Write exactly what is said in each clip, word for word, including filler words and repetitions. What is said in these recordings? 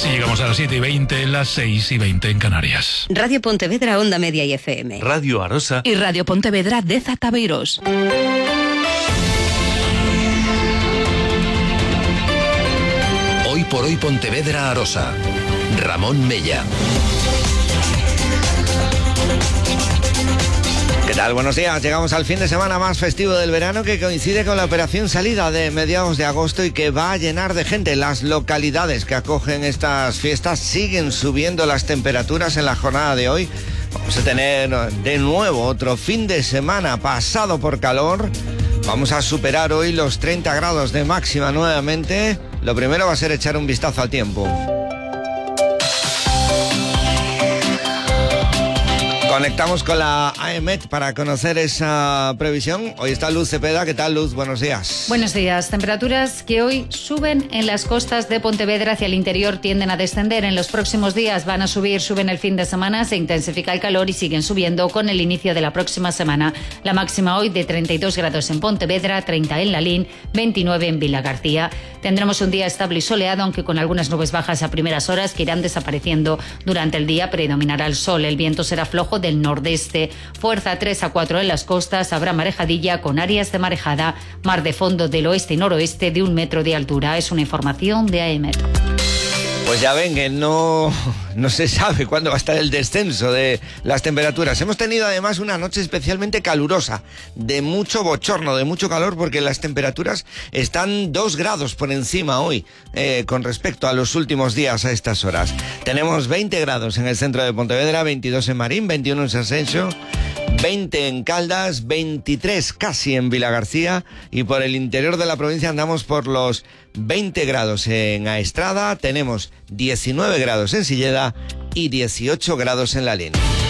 Así llegamos a las siete y veinte, las seis y veinte en Canarias. Radio Pontevedra, Onda Media y F M. Radio Arosa. Y Radio Pontevedra de Zataveiros. Hoy por hoy Pontevedra Arosa. Ramón Mella. ¿Qué tal? Buenos días. Llegamos al fin de semana más festivo del verano, que coincide con la operación salida de mediados de agosto y que va a llenar de gente. Las localidades que acogen estas fiestas siguen subiendo las temperaturas en la jornada de hoy. Vamos a tener de nuevo otro fin de semana pasado por calor. Vamos a superar hoy los treinta grados de máxima nuevamente. Lo primero va a ser echar un vistazo al tiempo. Conectamos con la AEMET para conocer esa previsión. Hoy está Luz Cepeda. ¿Qué tal, Luz? Buenos días. Buenos días. Temperaturas que hoy suben en las costas de Pontevedra, hacia el interior tienden a descender. En los próximos días van a subir, suben el fin de semana, se intensifica el calor y siguen subiendo con el inicio de la próxima semana. La máxima hoy de treinta y dos grados en Pontevedra, treinta en Lalín, veintinueve en Vilagarcía. Tendremos un día estable y soleado, aunque con algunas nubes bajas a primeras horas que irán desapareciendo durante el día. Predominará el sol. El viento será flojo del nordeste, fuerza tres a cuatro en las costas, habrá marejadilla con áreas de marejada, mar de fondo del oeste y noroeste de un metro de altura. Es una información de AEMET. Pues ya ven que no, no se sabe cuándo va a estar el descenso de las temperaturas. Hemos tenido además una noche especialmente calurosa, de mucho bochorno, de mucho calor, porque las temperaturas están dos grados por encima hoy eh, con respecto a los últimos días a estas horas. Tenemos veinte grados en el centro de Pontevedra, veintidós en Marín, veintiuno en Sanxenxo, veinte en Caldas, veintitrés casi en Vilagarcía, y por el interior de la provincia andamos por los veinte grados en Aestrada, tenemos diecinueve grados en Silleda y dieciocho grados en Lalín.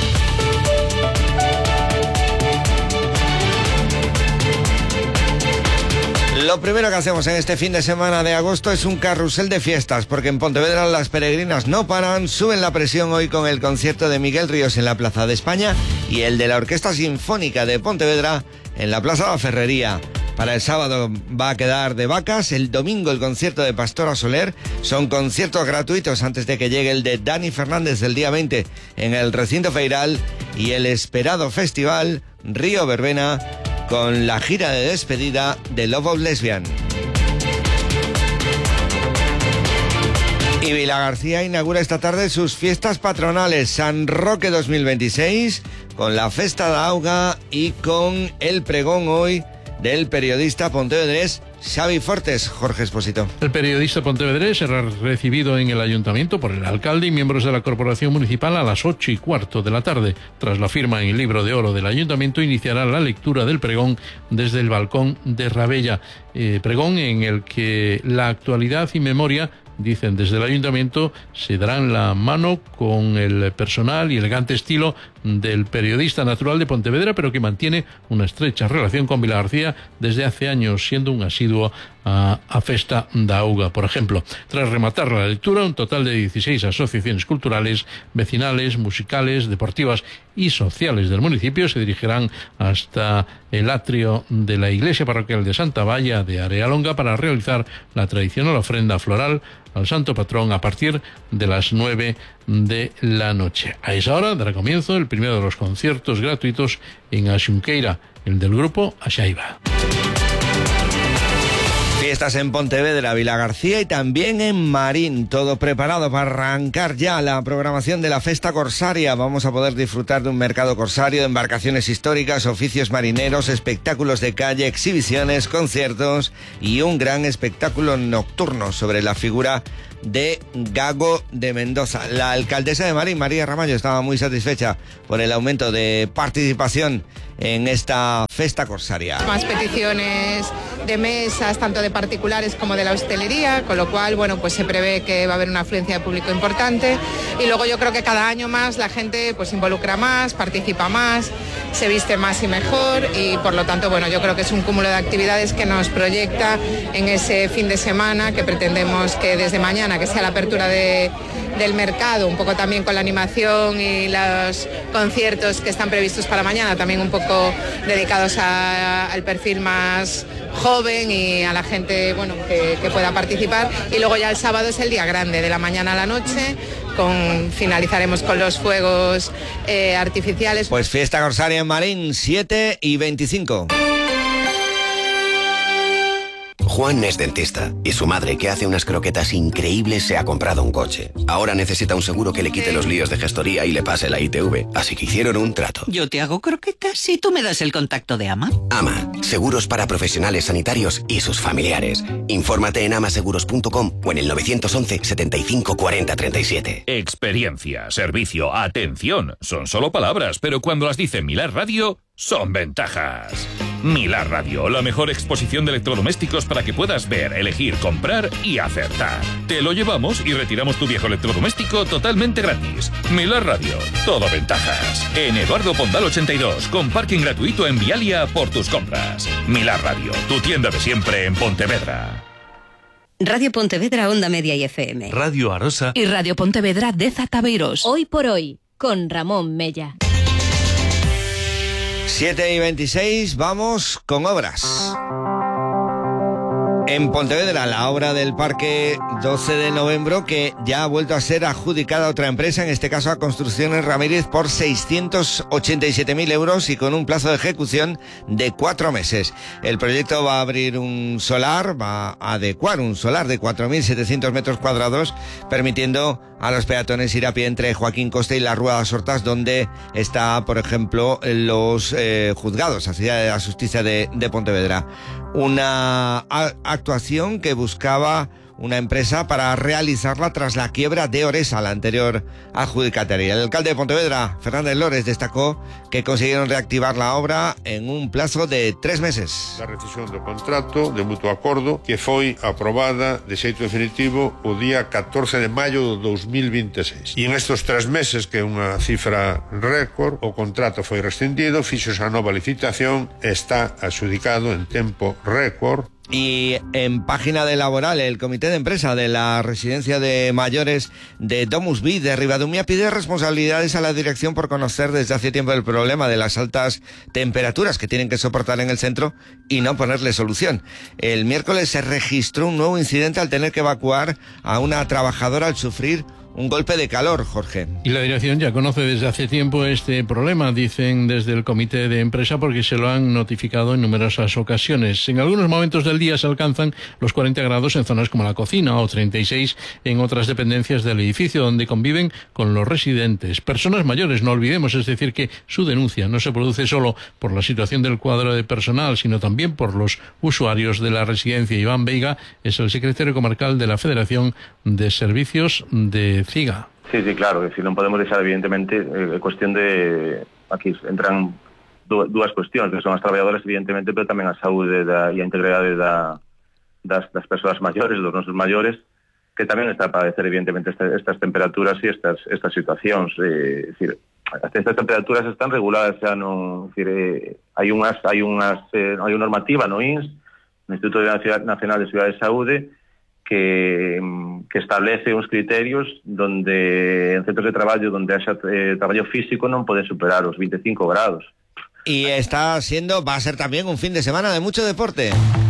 Lo primero que hacemos en este fin de semana de agosto es un carrusel de fiestas, porque en Pontevedra las peregrinas no paran, suben la presión hoy con el concierto de Miguel Ríos en la Plaza de España y el de la Orquesta Sinfónica de Pontevedra en la Plaza de la Ferrería. Para el sábado va a quedar de vacas, el domingo el concierto de Pastora Soler, son conciertos gratuitos antes de que llegue el de Dani Fernández el día veinte en el recinto feiral y el esperado festival Río Verbena con la gira de despedida de Love of Lesbian. Y Vilagarcía inaugura esta tarde sus fiestas patronales San Roque dos mil veintiséis con la Festa da Auga y con el pregón hoy del periodista pontevedrés Xavi Fortes. Jorge Expósito. El periodista pontevedrés será recibido en el ayuntamiento por el alcalde y miembros de la corporación municipal a las ocho y cuarto de la tarde. Tras la firma en el libro de oro del ayuntamiento, iniciará la lectura del pregón desde el balcón de Rabella. Eh, pregón en el que la actualidad y memoria, dicen desde el ayuntamiento, se darán la mano con el personal y elegante estilo del periodista natural de Pontevedra, pero que mantiene una estrecha relación con Vilagarcía desde hace años, siendo un asiduo a, a Festa da Auga, por ejemplo. Tras rematar la lectura, un total de dieciséis asociaciones culturales, vecinales, musicales, deportivas y sociales del municipio se dirigirán hasta el atrio de la iglesia parroquial de Santa Valla de Arealonga para realizar la tradicional ofrenda floral al santo patrón a partir de las nueve de la noche. A esa hora dará comienzo el primero de los conciertos gratuitos en Axunqueira, el del grupo Axaiba. Fiestas en Pontevedra, Vilagarcía y también en Marín. Todo preparado para arrancar ya la programación de la Festa Corsaria. Vamos a poder disfrutar de un mercado corsario, de embarcaciones históricas, oficios marineros, espectáculos de calle, exhibiciones, conciertos y un gran espectáculo nocturno sobre la figura de Gago de Mendoza. La alcaldesa de Marín, María Ramallo, estaba muy satisfecha por el aumento de participación en esta Festa Corsaria. Más peticiones de mesas, tanto de particulares como de la hostelería, con lo cual, bueno, pues se prevé que va a haber una afluencia de público importante y luego yo creo que cada año más la gente pues involucra más, participa más, se viste más y mejor y por lo tanto, bueno, yo creo que es un cúmulo de actividades que nos proyecta en ese fin de semana que pretendemos que desde mañana, que sea la apertura de del mercado, un poco también con la animación y los conciertos que están previstos para mañana, también un poco dedicados a, al perfil más joven y a la gente, bueno, que, que pueda participar. Y luego ya el sábado es el día grande, de la mañana a la noche, con, finalizaremos con los fuegos eh, artificiales. Pues fiesta corsaria en Marín, siete y veinticinco. Juan es dentista y su madre, que hace unas croquetas increíbles, se ha comprado un coche. Ahora necesita un seguro que le quite los líos de gestoría y le pase la I T V. Así que hicieron un trato. Yo te hago croquetas y tú me das el contacto de Ama. Ama, seguros para profesionales sanitarios y sus familiares. Infórmate en amaseguros punto com o en el nueve once, setenta y cinco, cuarenta, treinta y siete. Experiencia, servicio, atención. Son solo palabras, pero cuando las dice Milar Radio, son ventajas. Milar Radio, la mejor exposición de electrodomésticos para que puedas ver, elegir, comprar y acertar. Te lo llevamos y retiramos tu viejo electrodoméstico totalmente gratis. Milar Radio, todo ventajas. En Eduardo Pondal ochenta y dos, con parking gratuito en Vialia por tus compras. Milar Radio, tu tienda de siempre en Pontevedra. Radio Pontevedra, Onda Media y F M. Radio Arosa y Radio Pontevedra de Zataveiros. Hoy por hoy, con Ramón Mella. siete y veintiséis, vamos con obras. En Pontevedra, la obra del Parque doce de noviembre, que ya ha vuelto a ser adjudicada a otra empresa, en este caso a Construcciones Ramírez, por seiscientos ochenta y siete mil euros y con un plazo de ejecución de cuatro meses. El proyecto va a abrir un solar, va a adecuar un solar de cuatro mil setecientos metros cuadrados, permitiendo a los peatones ir a pie entre Joaquín Costa y la Rúa das Hortas, donde está, por ejemplo, los eh, juzgados, la ciudad de la justicia de, de Pontevedra. Una a, actuación que buscaba una empresa para realizarla tras la quiebra de Oresa, la anterior adjudicataria. El alcalde de Pontevedra, Fernández Lores, destacó que consiguieron reactivar la obra en un plazo de tres meses. La rescisión do contrato de mutuo acordo que foi aprobada de xeito definitivo o día catorce de maio do dos mil veintiséis. E en estes tres meses, que é unha cifra récord, o contrato foi rescindido, fixose a nova licitación e está adjudicado en tempo récord. Y en página de laboral, el comité de empresa de la residencia de mayores de Domus Vi de Ribadumia pide responsabilidades a la dirección por conocer desde hace tiempo el problema de las altas temperaturas que tienen que soportar en el centro y no ponerle solución. El miércoles se registró un nuevo incidente al tener que evacuar a una trabajadora al sufrir un golpe de calor, Jorge. Y la dirección ya conoce desde hace tiempo este problema, dicen desde el comité de empresa, porque se lo han notificado en numerosas ocasiones. En algunos momentos del día se alcanzan los cuarenta grados en zonas como la cocina o treinta y seis en otras dependencias del edificio donde conviven con los residentes. Personas mayores, no olvidemos, es decir, que su denuncia no se produce solo por la situación del cuadro de personal, sino también por los usuarios de la residencia. Iván Veiga es el secretario comarcal de la Federación de Servicios de Ciga. Sí, sí, claro, es decir, non podemos deixar, evidentemente, eh, cuestión de... Aquí entran dúas cuestións, que son as traballadoras, evidentemente, pero tamén a saúde da, e a integridade da, das, das persoas maiores, dos nosos maiores, que tamén está a padecer, evidentemente, este, estas temperaturas e estas, estas situacións. Eh, es decir, estas temperaturas están reguladas xa no... Es decir, eh, hai unhas, hai unhas, eh, hai unha normativa no I N S, no Instituto Nacional de Seguridade de Saúde, que, que establece uns criterios donde en centros de traballo donde haxa eh, traballo físico non pode superar os veinticinco grados. Y está siendo, va a ser también un fin de semana de mucho deporte.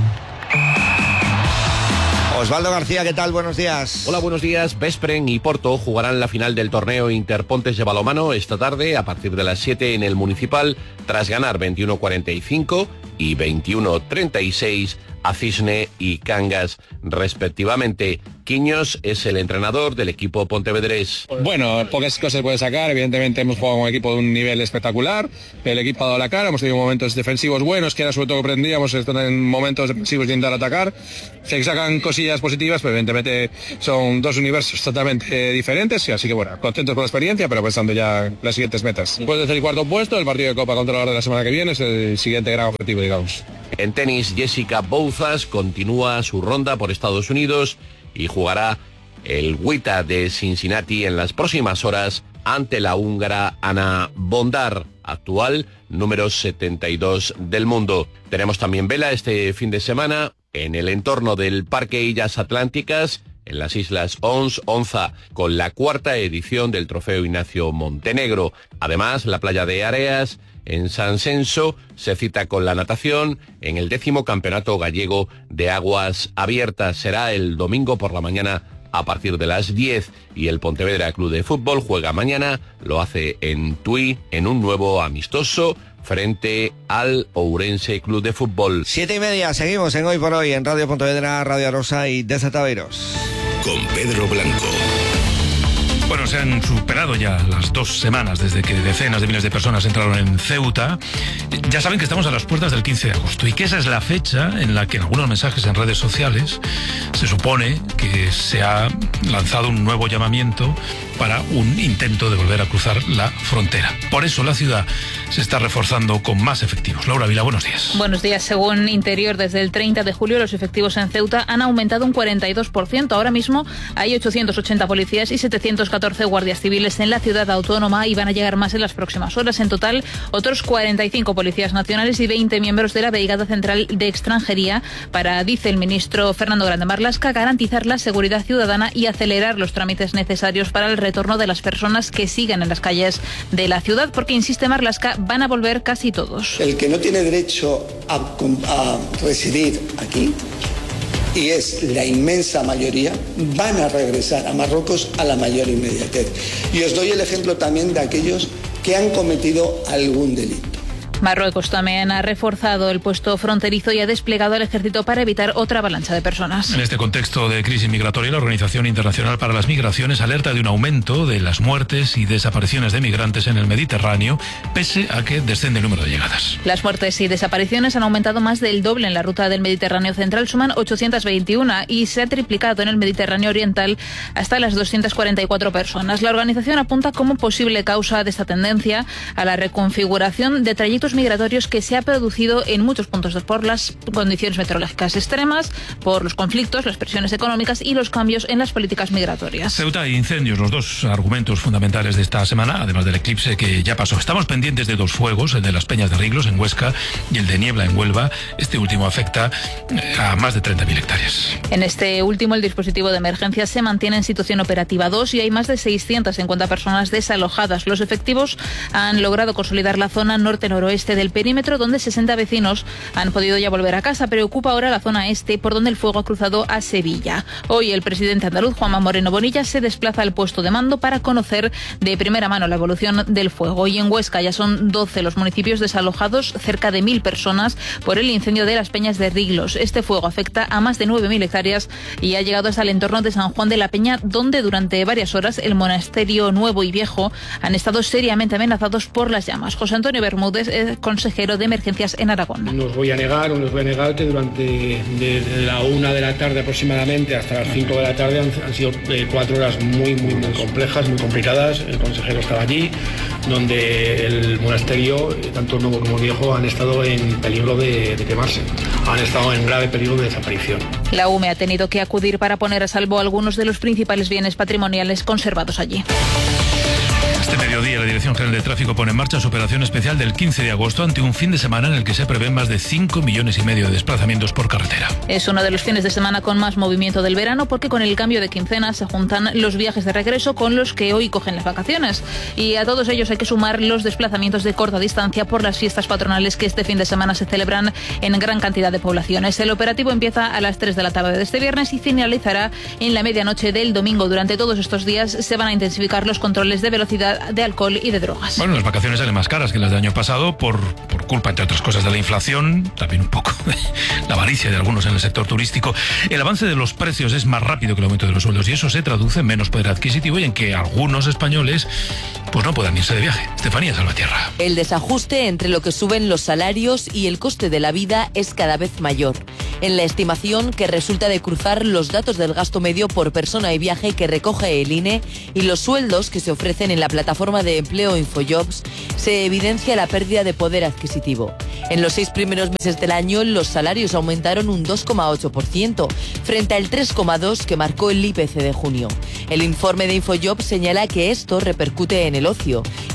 Osvaldo García, ¿qué tal? Buenos días. Hola, buenos días. Veszprém y Porto jugarán la final del torneo Interpontes de balonmano esta tarde a partir de las siete en el Municipal, tras ganar veintiuno cuarenta y cinco y veintiuno treinta y seis a Cisne y Cangas, respectivamente. Quiños es el entrenador del equipo pontevedrés. Bueno, pocas cosas puede sacar. Evidentemente hemos jugado con un equipo de un nivel espectacular. El equipo ha dado la cara, hemos tenido momentos defensivos buenos, que era sobre todo que aprendíamos en momentos defensivos de intentar atacar. Se sacan cosillas positivas, pero evidentemente son dos universos totalmente diferentes. Así que bueno, contentos por la experiencia, pero pensando ya en las siguientes metas. Después del cuarto puesto, el partido de Copa contra la de la semana que viene es el siguiente gran objetivo, digamos. En tenis, Jessica Bouzas continúa su ronda por Estados Unidos y jugará el WTA de Cincinnati en las próximas horas ante la húngara Ana Bondar, actual número setenta y dos del mundo. Tenemos también vela este fin de semana en el entorno del Parque Illas Atlánticas. en las Islas Ons, Onza, con la cuarta edición del Trofeo Ignacio Montenegro. Además, la playa de Areas, en San Censo, se cita con la natación en el décimo Campeonato Gallego de Aguas Abiertas. Será el domingo por la mañana a partir de las diez, y el Pontevedra Club de Fútbol juega mañana, lo hace en Tui, en un nuevo amistoso frente al Ourense Club de Fútbol. Siete y media, seguimos en Hoy por Hoy en Radio Pontevedra, Radio Arosa y Deza Taberos. Con Pedro Blanco. Bueno, se han superado ya las dos semanas desde que decenas de miles de personas entraron en Ceuta. Ya saben que estamos a las puertas del quince de agosto y que esa es la fecha en la que en algunos mensajes en redes sociales se supone que se ha lanzado un nuevo llamamiento para un intento de volver a cruzar la frontera. Por eso la ciudad se está reforzando con más efectivos. Laura Vila, buenos días. Buenos días. Según Interior, desde el treinta de julio los efectivos en Ceuta han aumentado un cuarenta y dos por ciento. Ahora mismo hay ochocientos ochenta policías y setecientos catorce guardias civiles en la ciudad autónoma y van a llegar más en las próximas horas. En total, otros cuarenta y cinco policías nacionales y veinte miembros de la Brigada Central de Extranjería para, dice el ministro Fernando Grande Marlaska, garantizar la seguridad ciudadana y acelerar los trámites necesarios para el retorno de las personas que siguen en las calles de la ciudad, porque, insiste Marlaska, van a volver casi todos. El que no tiene derecho a, a residir aquí, y es la inmensa mayoría, van a regresar a Marruecos a la mayor inmediatez. Y os doy el ejemplo también de aquellos que han cometido algún delito. Marruecos también ha reforzado el puesto fronterizo y ha desplegado al ejército para evitar otra avalancha de personas. En este contexto de crisis migratoria, la Organización Internacional para las Migraciones alerta de un aumento de las muertes y desapariciones de migrantes en el Mediterráneo, pese a que desciende el número de llegadas. Las muertes y desapariciones han aumentado más del doble en la ruta del Mediterráneo central, suman ochocientas veintiuno y se ha triplicado en el Mediterráneo oriental hasta las doscientas cuarenta y cuatro personas. La organización apunta como posible causa de esta tendencia a la reconfiguración de trayectos migratorios que se ha producido en muchos puntos por las condiciones meteorológicas extremas, por los conflictos, las presiones económicas y los cambios en las políticas migratorias. Ceuta e incendios, los dos argumentos fundamentales de esta semana, además del eclipse que ya pasó. Estamos pendientes de dos fuegos, el de las Peñas de Riglos en Huesca y el de Niebla en Huelva. Este último afecta a más de treinta mil hectáreas. En este último, el dispositivo de emergencia se mantiene en situación operativa dos y hay más de seiscientas cincuenta personas desalojadas. Los efectivos han logrado consolidar la zona norte-noroeste del perímetro, donde sesenta vecinos han podido ya volver a casa. Preocupa ahora la zona este, por donde el fuego ha cruzado a Sevilla. Hoy el presidente andaluz, Juanma Moreno Bonilla, se desplaza al puesto de mando para conocer de primera mano la evolución del fuego. Y en Huesca ya son doce los municipios desalojados, cerca de mil personas, por el incendio de las Peñas de Riglos. Este fuego afecta a más de nueve mil hectáreas y ha llegado hasta el entorno de San Juan de la Peña, donde durante varias horas el monasterio nuevo y viejo han estado seriamente amenazados por las llamas. José Antonio Bermúdez, consejero de emergencias en Aragón. Nos voy a negar o nos voy a negar que durante de la una de la tarde aproximadamente hasta las cinco de la tarde han, han sido eh, cuatro horas muy, muy, muy complejas, muy complicadas. El consejero estaba allí, donde el monasterio, tanto nuevo como viejo, han estado en peligro de, de quemarse. Han estado en grave peligro de desaparición. La U M E ha tenido que acudir para poner a salvo algunos de los principales bienes patrimoniales conservados allí. Este mediodía, la Dirección General de Tráfico pone en marcha su operación especial del quince de agosto ante un fin de semana en el que se prevén más de cinco millones y medio de desplazamientos por carretera. Es uno de los fines de semana con más movimiento del verano, porque con el cambio de quincena se juntan los viajes de regreso con los que hoy cogen las vacaciones. Y a todos ellos hay que sumar los desplazamientos de corta distancia por las fiestas patronales que este fin de semana se celebran en gran cantidad de poblaciones. El operativo empieza a las tres de la tarde de este viernes y finalizará en la medianoche del domingo. Durante todos estos días se van a intensificar los controles de velocidad, de alcohol y de drogas. Bueno, las vacaciones salen más caras que las del año pasado por, por culpa, entre otras cosas, de la inflación, también un poco de la avaricia de algunos en el sector turístico. El avance de los precios es más rápido que el aumento de los sueldos y eso se traduce en menos poder adquisitivo y en que algunos españoles pues no puedan irse de viaje. Estefanía Salvatierra. El desajuste entre lo que suben los salarios y el coste de la vida es cada vez mayor. En la estimación que resulta de cruzar los datos del gasto medio por persona y viaje que recoge el I N E y los sueldos que se ofrecen en la plataforma de empleo InfoJobs, se evidencia la pérdida de poder adquisitivo. En los seis primeros meses del año, los salarios aumentaron un dos coma ocho por ciento, frente al tres coma dos por ciento que marcó el I P C de junio. El informe de InfoJobs señala que esto repercute en el ocio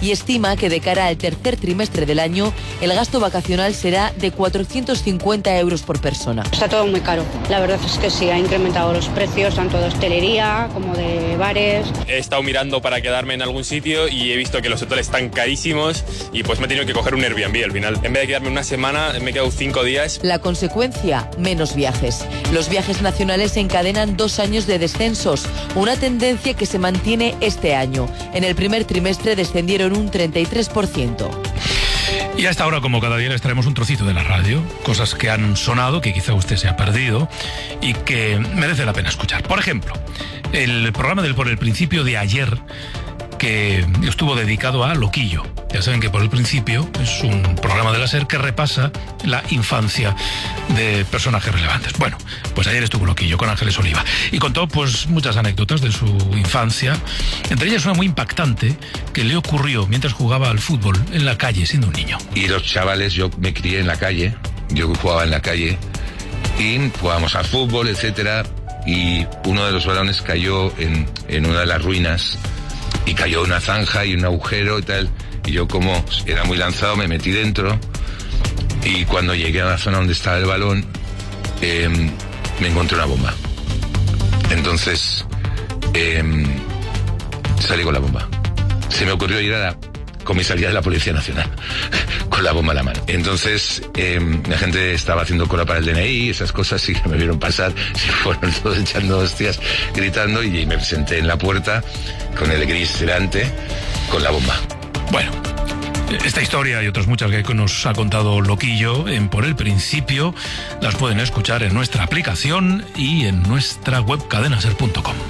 y estima que de cara al tercer trimestre del año el gasto vacacional será de cuatrocientos cincuenta euros por persona. Está todo muy caro, la verdad es que sí, ha incrementado los precios tanto de hostelería como de bares. He estado mirando para quedarme en algún sitio y he visto que los hoteles están carísimos y pues me he tenido que coger un Airbnb al final. En vez de quedarme una semana, me he quedado cinco días. La consecuencia, menos viajes. Los viajes nacionales encadenan dos años de descensos, una tendencia que se mantiene este año. En el primer trimestre descendieron un treinta y tres por ciento. Y a esta hora, como cada día, les traemos un trocito de la radio, cosas que han sonado, que quizá usted se ha perdido y que merece la pena escuchar. Por ejemplo, el programa del Por el Principio de ayer, que estuvo dedicado a Loquillo. Ya saben que Por el Principio es un programa de la SER que repasa la infancia de personajes relevantes. Bueno, pues ayer estuvo Loquillo con Ángeles Oliva y contó pues muchas anécdotas de su infancia. Entre ellas una muy impactante que le ocurrió mientras jugaba al fútbol en la calle siendo un niño. Y los chavales, yo me crié en la calle, yo jugaba en la calle y jugábamos al fútbol, etcétera, y uno de los balones cayó en, en una de las ruinas y cayó en una zanja y un agujero y tal, y yo, como era muy lanzado, me metí dentro y cuando llegué a la zona donde estaba el balón eh, me encontré una bomba. Entonces eh, salí con la bomba. Se me ocurrió ir a la comisaría de la Policía Nacional con la bomba en la mano. Entonces eh, la gente estaba haciendo cola para el D N I, esas cosas, y que me vieron pasar, se fueron todos echando hostias, gritando, y me presenté en la puerta con el gris delante, con la bomba. Bueno, esta historia y otras muchas que nos ha contado Loquillo en Por el Principio las pueden escuchar en nuestra aplicación y en nuestra web cadenaser punto com.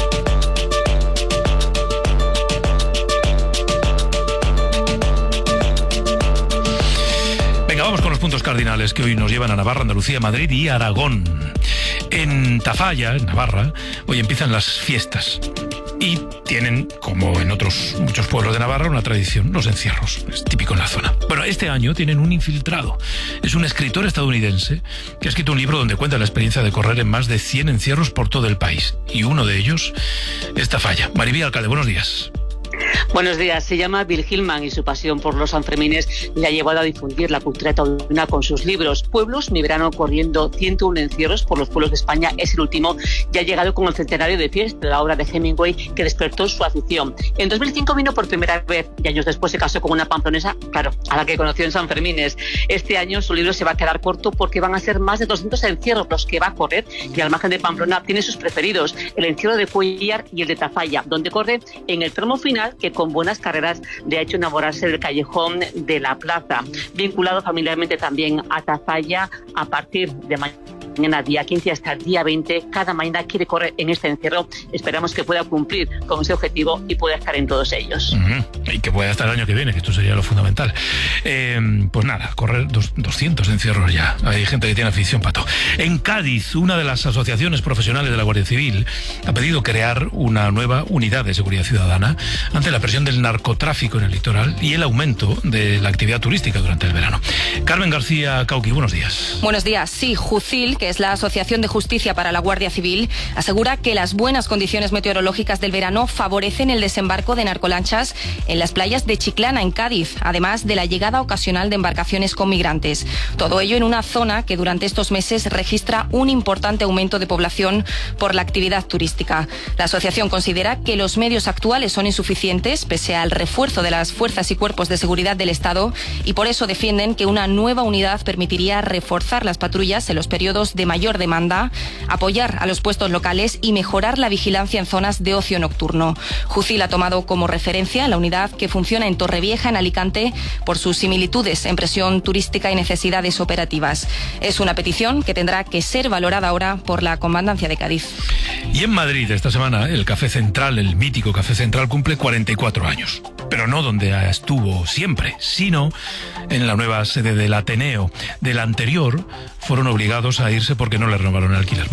Venga, vamos con los puntos cardinales que hoy nos llevan a Navarra, Andalucía, Madrid y Aragón. En Tafalla, en Navarra, hoy empiezan las fiestas. Y tienen, como en otros muchos pueblos de Navarra, una tradición, los encierros. Es típico en la zona. Bueno, este año tienen un infiltrado. Es un escritor estadounidense que ha escrito un libro donde cuenta la experiencia de correr en más de cien encierros por todo el país. Y uno de ellos es Tafalla. Maribí Alcalde, buenos días. Buenos días. Se llama Bill Hillman y su pasión por los Sanfermines le ha llevado a difundir la cultura taurina con sus libros. Pueblos, mi verano corriendo ciento uno encierros por los pueblos de España es el último y ha llegado con el centenario de fiesta, la obra de Hemingway que despertó su afición. En dos mil cinco vino por primera vez y años después se casó con una pamplonesa, claro, a la que conoció en Sanfermines. Este año su libro se va a quedar corto porque van a ser más de doscientos encierros los que va a correr, y al margen de Pamplona tiene sus preferidos, el encierro de Cuellar y el de Tafalla, donde corre en el tramo final que con buenas carreras le ha hecho enamorarse del callejón de la plaza. Vinculado familiarmente también a Tafalla, a partir de mañana día quince hasta el día veinte, cada mañana quiere correr en este encierro. Esperamos que pueda cumplir con ese objetivo y pueda estar en todos ellos. Uh-huh. Y que pueda estar el año que viene, que esto sería lo fundamental. Eh, pues nada, correr dos, doscientos encierros ya. Hay gente que tiene afición para todo. En Cádiz, una de las asociaciones profesionales de la Guardia Civil ha pedido crear una nueva unidad de seguridad ciudadana ante la presión del narcotráfico en el litoral y el aumento de la actividad turística durante el verano. Carmen García Cauqui, buenos días. Buenos días. Sí, Jucil, que es la Asociación de Justicia para la Guardia Civil, asegura que las buenas condiciones meteorológicas del verano favorecen el desembarco de narcolanchas en las playas de Chiclana, en Cádiz, además de la llegada ocasional de embarcaciones con migrantes. Todo ello en una zona que durante estos meses registra un importante aumento de población por la actividad turística. La asociación considera que los medios actuales son insuficientes, pese al refuerzo de las fuerzas y cuerpos de seguridad del Estado, y por eso defienden que una nueva unidad permitiría reforzar las patrullas en los periodos de mayor demanda, apoyar a los puestos locales y mejorar la vigilancia en zonas de ocio nocturno. Jucil ha tomado como referencia la unidad que funciona en Torrevieja, en Alicante, por sus similitudes en presión turística y necesidades operativas. Es una petición que tendrá que ser valorada ahora por la Comandancia de Cádiz. Y en Madrid, esta semana, el Café Central, el mítico Café Central, cumple cuarenta y cuatro años. Pero no donde estuvo siempre, sino en la nueva sede del Ateneo. Del anterior fueron obligados a irse porque no le renovaron el alquiler. Bueno,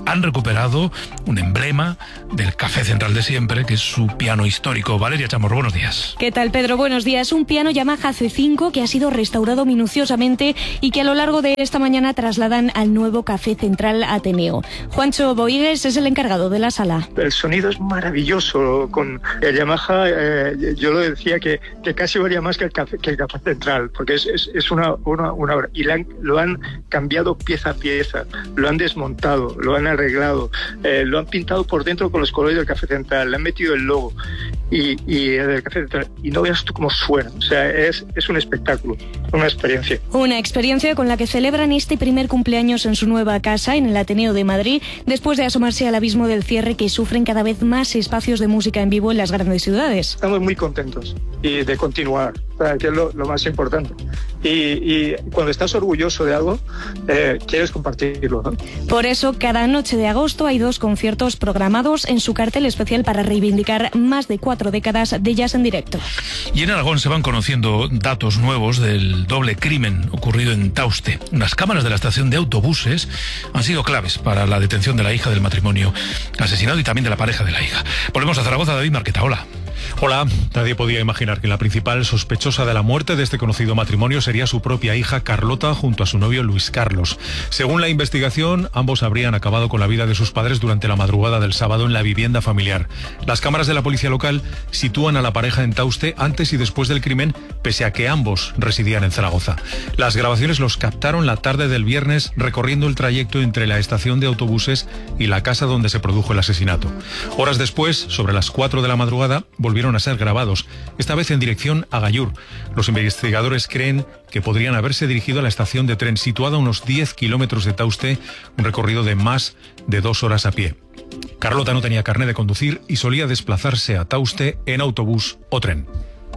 han recuperado un emblema del Café Central de siempre, que es su piano histórico. Valeria Chamorro, buenos días. ¿Qué tal, Pedro? Buenos días. Un piano Yamaha C cinco que ha sido restaurado minuciosamente y que a lo largo de esta mañana trasladan al nuevo Café Central Ateneo. Juancho Boigues es el encargado de la sala. El sonido es maravilloso. Con el Yamaha, eh, yo lo decía que, que casi valía más que el Café, que el Café Central, porque es, es, es una, una, una obra. Y han, lo han cambiado pieza a pieza, lo han desmontado, lo han arreglado, eh, lo han pintado por dentro con los colores del Café Central, le han metido el logo y, y el Café Central, y no veas tú cómo suena. O sea, es, es un espectáculo, una experiencia. Una experiencia con la que celebran este primer cumpleaños en su nueva casa, en el Ateneo de Madrid, después de asomarse al abismo del cierre que sufren cada vez más espacios de música en vivo en las grandes ciudades. Estamos muy contentos y de continuar, que es lo, lo más importante. Y, y cuando estás orgulloso de algo, eh, quieres compartirlo, ¿no? Por eso, cada noche de agosto hay dos conciertos programados en su cartel especial para reivindicar más de cuatro décadas de jazz en directo. Y en Aragón se van conociendo datos nuevos del doble crimen ocurrido en Tauste. Unas cámaras de la estación de autobuses han sido claves para la detención de la hija del matrimonio asesinado y también de la pareja de la hija. Volvemos a Zaragoza. David Marqueta, hola. Hola, nadie podía imaginar que la principal sospechosa de la muerte de este conocido matrimonio sería su propia hija Carlota junto a su novio Luis Carlos. Según la investigación, ambos habrían acabado con la vida de sus padres durante la madrugada del sábado en la vivienda familiar. Las cámaras de la policía local sitúan a la pareja en Tauste antes y después del crimen, pese a que ambos residían en Zaragoza. Las grabaciones los captaron la tarde del viernes recorriendo el trayecto entre la estación de autobuses y la casa donde se produjo el asesinato. Horas después, sobre las cuatro de la madrugada, volvieron a ser grabados, esta vez en dirección a Gallur. Los investigadores creen que podrían haberse dirigido a la estación de tren situada a unos diez kilómetros de Tauste, un recorrido de más de dos horas a pie. Carlota no tenía carné de conducir y solía desplazarse a Tauste en autobús o tren.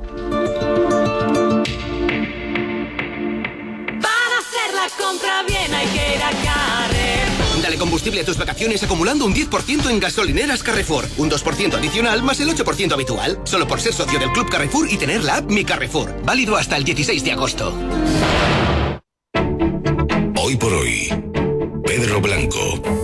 Para hacer la compra bien hay que ir a Carrefour. Dale combustible a tus vacaciones acumulando un diez por ciento en gasolineras Carrefour. Un dos por ciento adicional más el ocho por ciento habitual. Solo por ser socio del Club Carrefour y tener la app Mi Carrefour. Válido hasta el dieciséis de agosto. Hoy por hoy, Pedro Blanco.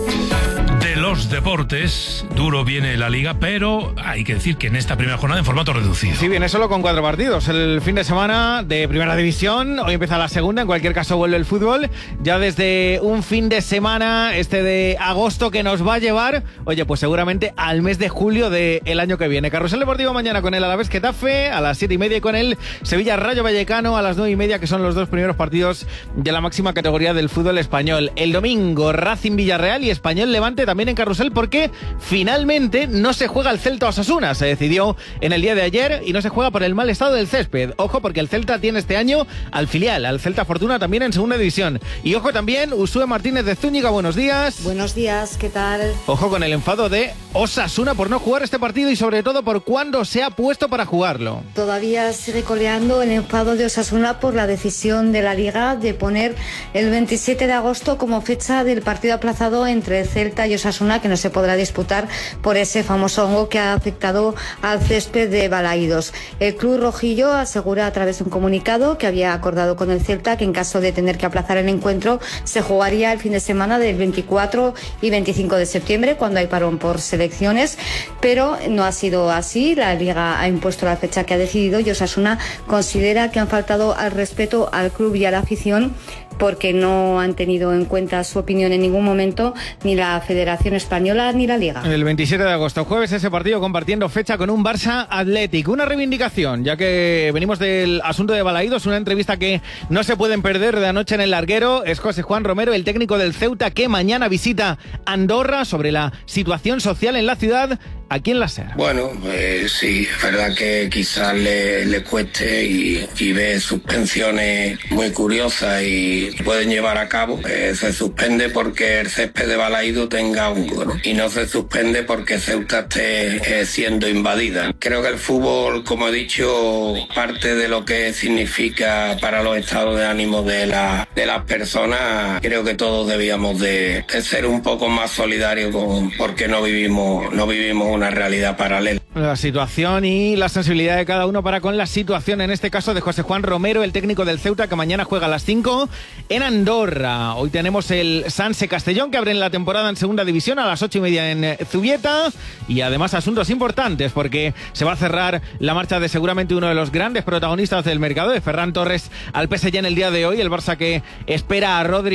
De los deportes, duro viene la Liga, pero hay que decir que en esta primera jornada en formato reducido. Sí, viene solo con cuatro partidos. El fin de semana de Primera División, hoy empieza la segunda, en cualquier caso vuelve el fútbol. Ya desde un fin de semana, este de agosto, que nos va a llevar, oye, pues seguramente al mes de julio del año que viene. Carrusel Deportivo mañana con el Alavés Getafe, a las siete y media, y con el Sevilla Rayo Vallecano a las nueve y media, que son los dos primeros partidos de la máxima categoría del fútbol español. El domingo, Racing Villarreal y Español Levante también en Carrusel, porque finalmente no se juega el Celta Osasuna. Se decidió en el día de ayer y no se juega por el mal estado del césped. Ojo, porque el Celta tiene este año al filial, al Celta Fortuna, también en segunda división. Y ojo también, Usue Martínez de Zúñiga, buenos días. Buenos días, ¿qué tal? Ojo con el enfado de Osasuna por no jugar este partido y sobre todo por cuándo se ha puesto para jugarlo. Todavía sigue coleando el enfado de Osasuna por la decisión de la Liga de poner el veintisiete de agosto como fecha del partido aplazado entre Celta y Osasuna, que no se podrá disputar por ese famoso hongo que ha afectado al césped de Balaídos. El club rojillo asegura a través de un comunicado que había acordado con el Celta que en caso de tener que aplazar el encuentro se jugaría el fin de semana del veinticuatro y veinticinco de septiembre, cuando hay parón por selecciones, pero no ha sido así. La Liga ha impuesto la fecha que ha decidido y Osasuna considera que han faltado al respeto al club y a la afición, porque no han tenido en cuenta su opinión en ningún momento ni la Federación Española ni la Liga. El veintisiete de agosto, jueves, ese partido compartiendo fecha con un Barça Athletic. Una reivindicación, ya que venimos del asunto de Balaídos, una entrevista que no se pueden perder de anoche en el larguero. Es José Juan Romero, el técnico del Ceuta, que mañana visita Andorra, sobre la situación social en la ciudad. Aquí en la SER. Bueno, pues sí, es verdad que quizás le, le cueste y, y ve suspensiones muy curiosas y pueden llevar a cabo. Eh, se suspende porque el césped de Balaído tenga hongo, ¿no? Y no se suspende porque Ceuta esté eh, siendo invadida. Creo que el fútbol, como he dicho, parte de lo que significa para los estados de ánimo de, la, de las personas. Creo que todos debíamos de, de ser un poco más solidarios con, porque no vivimos, no vivimos una realidad paralela. La situación y la sensibilidad de cada uno para con la situación, en este caso de José Juan Romero, el técnico del Ceuta, que mañana juega a las cinco en Andorra. Hoy tenemos el Sanse Castellón, que abre la temporada en segunda división a las ocho y media en Zubieta. Y además asuntos importantes, porque se va a cerrar la marcha de seguramente uno de los grandes protagonistas del mercado, de Ferran Torres al P S G en el día de hoy. El Barça que espera a Rodri